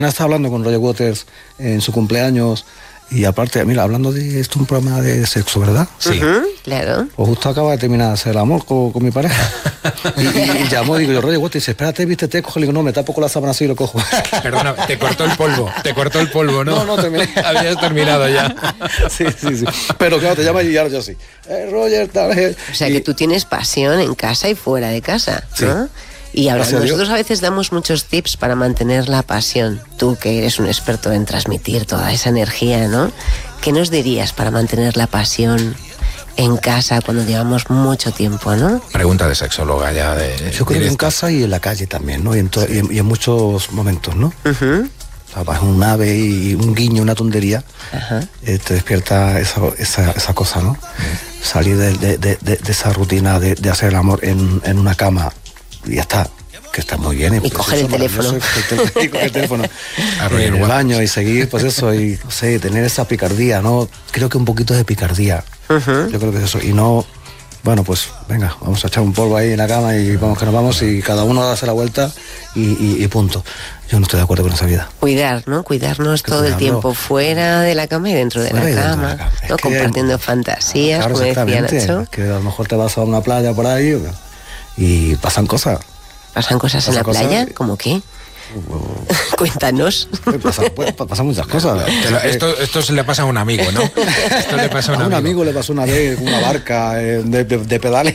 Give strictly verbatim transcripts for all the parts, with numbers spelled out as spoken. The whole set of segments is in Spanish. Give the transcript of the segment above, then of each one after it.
Estaba hablando con Roger Waters en su cumpleaños y aparte, mira, hablando de esto, un programa de sexo, ¿verdad? Sí. Uh-huh, claro. Pues justo acaba de terminar de hacer el amor con, con mi pareja. Y, y, y llamó y digo yo, Roger Waters, dice, espérate, vístete, cojo. Le digo, no, me tapo con la sábana así y lo cojo. Perdona, te cortó el polvo, te cortó el polvo, ¿no? No, no, terminé. Habías terminado ya. Sí, sí, sí. Pero claro, te llama y ahora yo sí. Eh, Roger, tal. Eh. O sea, y... que tú tienes pasión en casa y fuera de casa, ¿no? Sí. Y ahora nosotros a veces damos muchos tips para mantener la pasión. Tú, que eres un experto en transmitir toda esa energía, ¿no? ¿Qué nos dirías para mantener la pasión en casa cuando llevamos mucho tiempo, ¿no? Pregunta de sexóloga ya de... Yo creo que en casa y en la calle también, ¿no? Y en, to- y en, y en muchos momentos, ¿no? Uh-huh. O sea, un ave y un guiño, una tontería, uh-huh. eh, te despierta esa, esa, esa cosa, ¿no? Uh-huh. Salir de, de, de, de, de esa rutina de, de hacer el amor en, en una cama y ya está, que está muy bien. Y pues coger el teléfono. Y coger el teléfono en el baño y seguir, pues eso, y no sé, tener esa picardía, ¿no? Creo que un poquito de picardía. Uh-huh. Yo creo que es eso. Y no, bueno, pues venga, vamos a echar un polvo ahí en la cama y vamos que nos vamos y cada uno darse la vuelta y, y, y punto. Yo no estoy de acuerdo con esa vida. Cuidar, ¿no? Cuidarnos todo cuidarlo. el tiempo fuera de la cama y dentro de Fuera la y dentro cama, de la cama. ¿no? Es que, compartiendo fantasías, claro, como decía Nacho. Es que a lo mejor te vas a una playa por ahí y pasan cosas. ¿Pasan cosas ¿Pasan en la cosas? playa? ¿Cómo qué? Uh, Cuéntanos. Pasan, pasan muchas cosas. Esto, esto se le pasa a un amigo, ¿no? Esto le pasa a un, a un amigo. amigo le pasó una vez una barca eh, de, de, de pedales.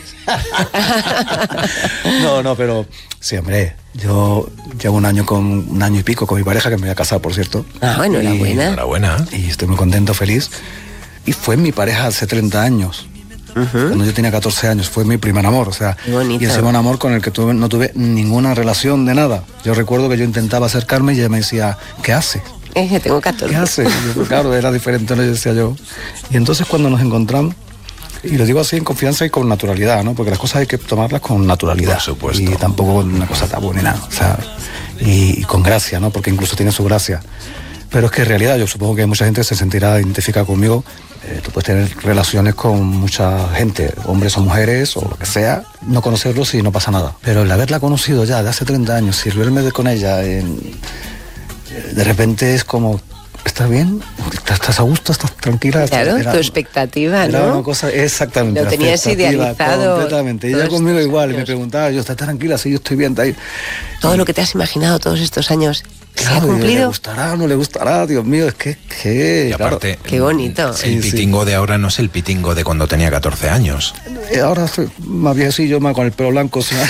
No, no, pero sí, hombre, yo llevo un año con un año y pico con mi pareja, que me voy a casar, por cierto. Ah, bueno, enhorabuena. Enhorabuena. Y estoy muy contento, feliz. Y fue mi pareja hace treinta años. Uh-huh. Cuando yo tenía catorce años, fue mi primer amor, o sea, y encima un amor con el que tuve, no tuve ninguna relación de nada. Yo recuerdo que yo intentaba acercarme y ella me decía, ¿qué hace? Eh, tengo catorce. ¿Qué hace? Y yo, claro, era diferente, ¿no? Yo decía yo. Y entonces cuando nos encontramos, y lo digo así en confianza y con naturalidad, ¿no? Porque las cosas hay que tomarlas con naturalidad. Por supuesto. Y tampoco una cosa tabú ni nada, o sea, y, y con gracia, ¿no? Porque incluso tiene su gracia. Pero es que en realidad yo supongo que mucha gente se sentirá identificada conmigo. Eh, tú puedes tener relaciones con mucha gente, hombres o mujeres o lo que sea, no conocerlos y no pasa nada. Pero el haberla conocido ya de hace treinta años y verme con ella, en, de repente es como, ¿estás bien? ¿Estás a gusto? ¿Estás tranquila? Claro, era, tu expectativa, era ¿no? Una cosa, exactamente. Lo tenías idealizado. Completamente. Ella conmigo igual, y me preguntaba, yo, ¿estás tranquila? Sí, yo estoy bien. Ahí. Todo lo que te has imaginado todos estos años, ¿se claro, ha cumplido? ¿Le gustará? ¿No le gustará? Dios mío, es que... que y aparte, claro. Qué bonito. El sí, pitingo sí. de ahora no es el pitingo de cuando tenía catorce años. Ahora soy más viejecillo, más con el pelo blanco. O sea.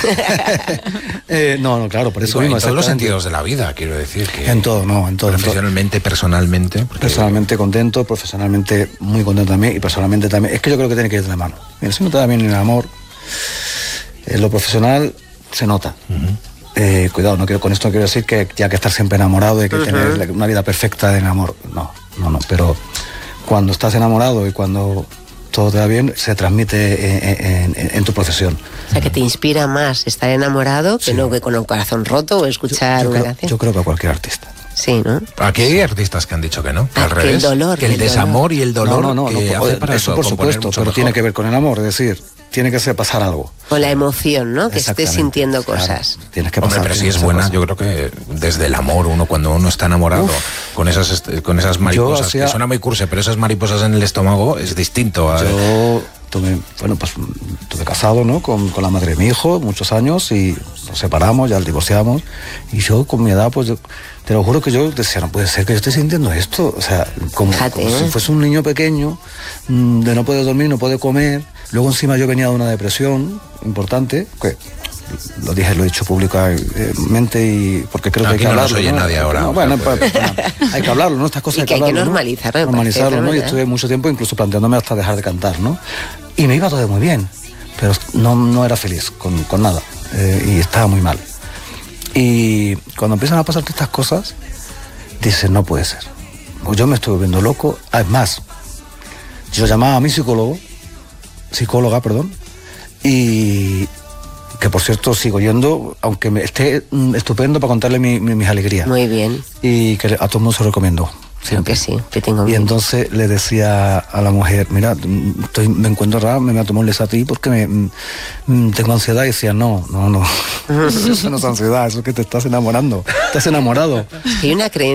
eh, no, no, claro, por eso Digo, mismo. en todos los sentidos de la vida, quiero decir. Que en todo, no, en todo. Profesionalmente, en todo. personalmente. Porque... Personalmente contento, profesionalmente muy contento también y personalmente también. Es que yo creo que tiene que ir de la mano. Mira, si no te da bien en el amor, en lo profesional se nota. Uh-huh. Eh, cuidado, no quiero, con esto no quiero decir que ya que estar siempre enamorado y que uh-huh. tener una vida perfecta de amor. No, no, no. Pero cuando estás enamorado y cuando todo te va bien, se transmite en, en, en tu profesión. O sea, que te inspira más estar enamorado que sí. no que con el corazón roto o escuchar yo, yo una creo, canción. Yo creo que a cualquier artista. Sí, ¿no? Aquí hay artistas que han dicho que no, que ah, al que revés. el dolor, que el, el desamor dolor. y el dolor no, no, no, que no, hace para eso, eso, por supuesto, pero mejor. tiene que ver con el amor, es decir, tiene que ser pasar algo. Con la emoción, ¿no? Que estés sintiendo cosas. Claro, tienes que pasar. Hombre, pero si es buena, cosas. Yo creo que desde el amor, uno cuando uno está enamorado, Uf, con esas con esas mariposas, hacía... que suena muy cursi, pero esas mariposas en el estómago es distinto. A... Yo tuve, bueno, pues estuve casado, ¿no? Con, con la madre de mi hijo, muchos años, y nos separamos, ya divorciamos, y yo con mi edad, pues yo, te lo juro que yo decía, no puede ser que yo esté sintiendo esto, o sea, como, Fíjate, como ¿eh? si fuese un niño pequeño, de no poder dormir, no poder comer. Luego encima yo venía de una depresión importante, que lo dije, lo he dicho públicamente y porque creo Aquí que hay que no hablarlo. Aquí no nos oye nadie ahora. No, bueno, pues, bueno, hay que hablarlo, ¿no? Estas cosas y hay que que hablarlo, hay que normalizarlo. ¿no? Normalizarlo, ¿no? Y estuve mucho tiempo incluso planteándome hasta dejar de cantar, ¿no? Y me iba todo muy bien, pero no, no era feliz con, con nada, eh, y estaba muy mal. Y cuando empiezan a pasarte estas cosas, dices, no puede ser. Yo me estoy volviendo loco. Además, yo llamaba a mi psicólogo, psicóloga, perdón, y que por cierto sigo yendo, aunque me esté estupendo para contarle mi, mi, mis alegrías. Muy bien. Y que a todo el mundo se lo recomiendo. siempre. Que sí, que tengo y miedo. Entonces le decía a la mujer, mira, estoy, me encuentro raro, me voy a tomar un Lesatí porque me, m, tengo ansiedad. Y decía, no, no, no, eso no es ansiedad, eso es que te estás enamorando, estás enamorado. Hay una creencia